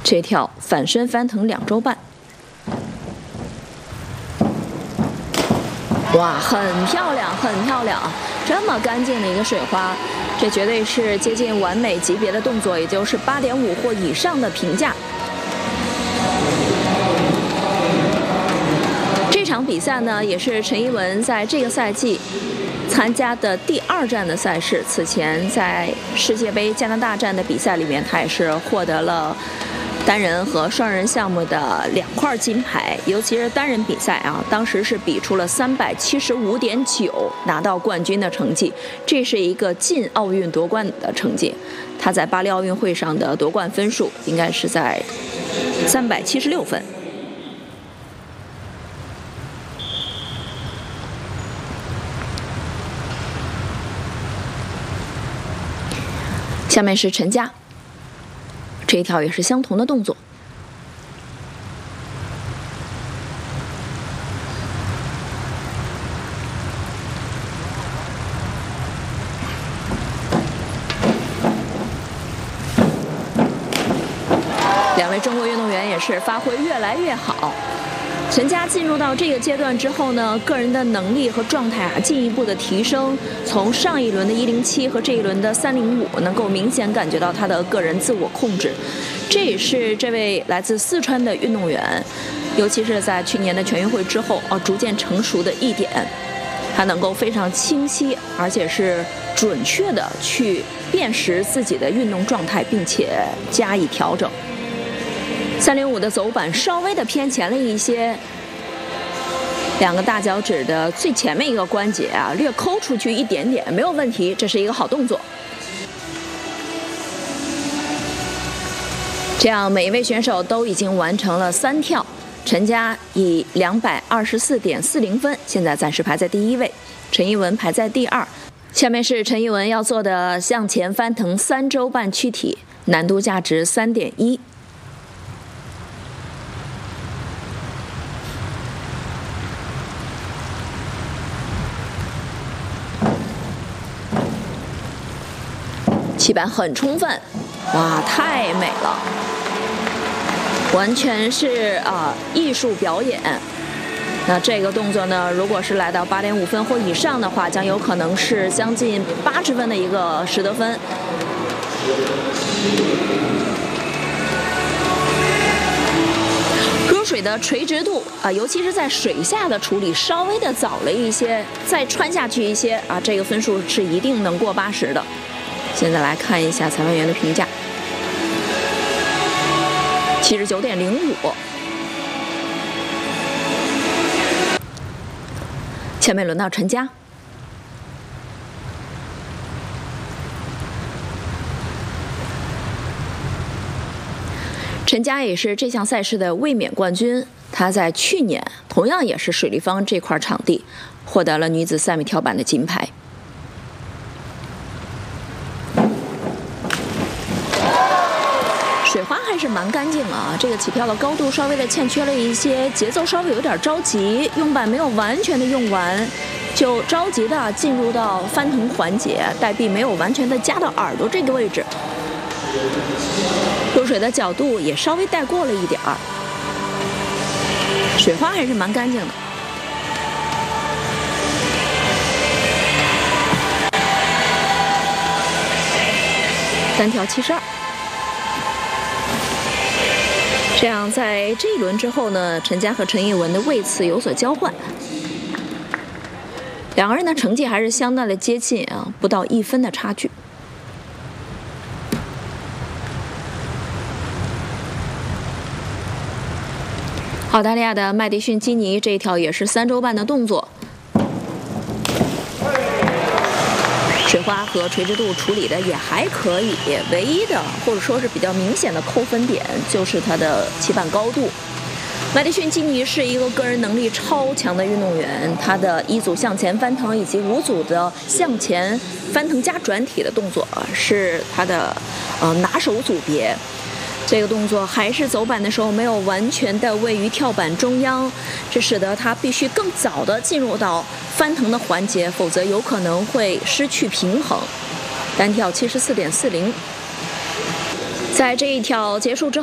这跳反身翻腾2周半，哇，很漂亮，很漂亮！这么干净的一个水花，这绝对是接近完美级别的动作，也就是8.5或以上的评价。这场比赛呢，也是陈一文在这个赛季参加的第2站的赛事。此前在世界杯加拿大站的比赛里面，他也是获得了单人和双人项目的2块金牌，尤其是单人比赛啊，当时是比出了375.9，拿到冠军的成绩，这是一个进奥运夺冠的成绩。他在巴黎奥运会上的夺冠分数应该是在376分。下面是陈佳。这一跳也是相同的动作，2位中国运动员也是发挥越来越好。陈佳进入到这个阶段之后呢，个人的能力和状态进一步的提升，从上一轮的107和这一轮的305，能够明显感觉到他的个人自我控制。这也是这位来自四川的运动员，尤其是在去年的全运会之后逐渐成熟的一点，他能够非常清晰而且是准确的去辨识自己的运动状态，并且加以调整。305的走板稍微的偏前了一些，2个大脚趾的最前面一个关节略抠出去一点点，没有问题，这是一个好动作。这样每一位选手都已经完成了3跳，陈佳以224.40分，现在暂时排在第1位，陈一文排在第2。下面是陈一文要做的向前翻腾3周半躯体，难度价值3.1。起板很充分，哇，太美了，完全是艺术表演。那这个动作呢，如果是来到8.5分或以上的话，将有可能是将近80分的一个实得分。入水的垂直度尤其是在水下的处理稍微的早了一些，再穿下去一些这个分数是一定能过80的。现在来看一下裁判员的评价，79.05。下面轮到陈佳。陈佳也是这项赛事的卫冕冠军，她在去年同样也是水立方这块场地获得了女子3米跳板的金牌。水花还是蛮干净这个起跳的高度稍微的欠缺了一些，节奏稍微有点着急，用板没有完全的用完，就着急的进入到翻腾环节，带臂没有完全的夹到耳朵这个位置，入水的角度也稍微带过了一点儿，水花还是蛮干净的。单跳72。这样，在这一轮之后呢，陈佳和陈一文的位次有所交换，2个人的成绩还是相当的接近不到1分的差距。澳大利亚的麦迪逊基尼这一跳也是3周半的动作，水花和垂直度处理的也还可以，唯一的或者说是比较明显的扣分点就是它的起板高度。麦迪逊基尼是一个个人能力超强的运动员，他的1组向前翻腾以及5组的向前翻腾加转体的动作是他的拿手组别。这个动作还是走板的时候没有完全的位于跳板中央，这使得他必须更早的进入到翻腾的环节，否则有可能会失去平衡。单跳74.40。在这一跳结束之后。